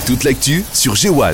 Toute l'actu sur G1.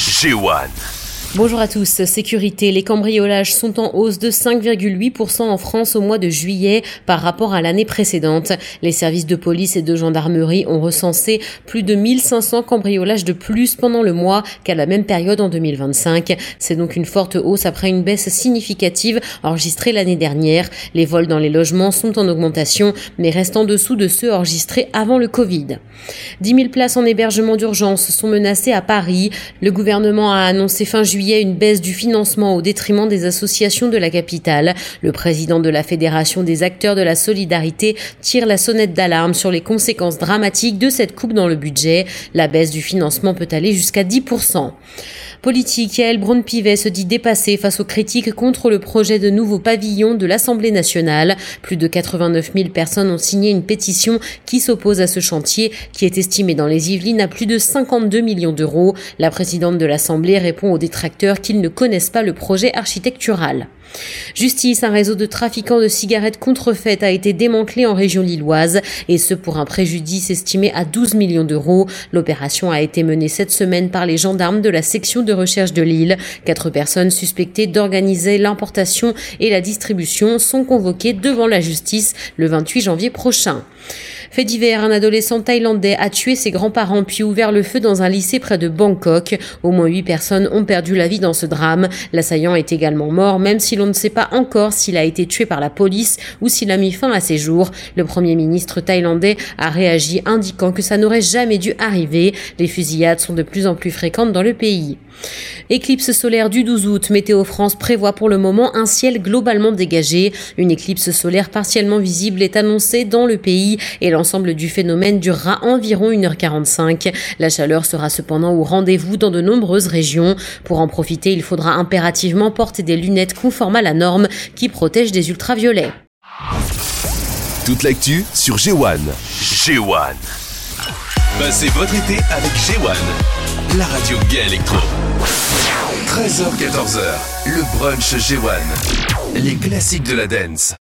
G1. Bonjour à tous. Sécurité. Les cambriolages sont en hausse de 5,8% en France au mois de juillet par rapport à l'année précédente. Les services de police et de gendarmerie ont recensé plus de 1500 cambriolages de plus pendant le mois qu'à la même période en 2025. C'est donc une forte hausse après une baisse significative enregistrée l'année dernière. Les vols dans les logements sont en augmentation, mais restent en dessous de ceux enregistrés avant le Covid. 10 000 places en hébergement d'urgence sont menacées à Paris. Le gouvernement a annoncé fin juillet une baisse du financement au détriment des associations de la capitale. Le président de la Fédération des acteurs de la solidarité tire la sonnette d'alarme sur les conséquences dramatiques de cette coupe dans le budget. La baisse du financement peut aller jusqu'à 10%. Politique, Yael Braun-Pivet se dit dépassée face aux critiques contre le projet de nouveau pavillon de l'Assemblée nationale. Plus de 89 000 personnes ont signé une pétition qui s'oppose à ce chantier, qui est estimé dans les Yvelines à plus de 52 millions d'euros. La présidente de l'Assemblée répond aux détracteurs qu'ils ne connaissent pas le projet architectural. Justice, un réseau de trafiquants de cigarettes contrefaites a été démantelé en région lilloise, et ce pour un préjudice estimé à 12 millions d'euros. L'opération a été menée cette semaine par les gendarmes de la section de recherche de Lille. 4 personnes suspectées d'organiser l'importation et la distribution sont convoquées devant la justice le 28 janvier prochain. Fait divers, un adolescent thaïlandais a tué ses grands-parents puis ouvert le feu dans un lycée près de Bangkok. Au moins 8 personnes ont perdu la vie dans ce drame. L'assaillant est également mort, même si l'on ne sait pas encore s'il a été tué par la police ou s'il a mis fin à ses jours. Le Premier ministre thaïlandais a réagi, indiquant que ça n'aurait jamais dû arriver. Les fusillades sont de plus en plus fréquentes dans le pays. Éclipse solaire du 12 août. Météo France prévoit pour le moment un ciel globalement dégagé. Une éclipse solaire partiellement visible est annoncée dans le pays et l'ensemble du phénomène durera environ 1h45. La chaleur sera cependant au rendez-vous dans de nombreuses régions. Pour en profiter, il faudra impérativement porter des lunettes conformes à la norme qui protègent des ultraviolets. Toute l'actu sur G1. G1. Passez votre été avec G1, la radio gay électro. 13h-14h, le brunch G1. Les classiques de la dance.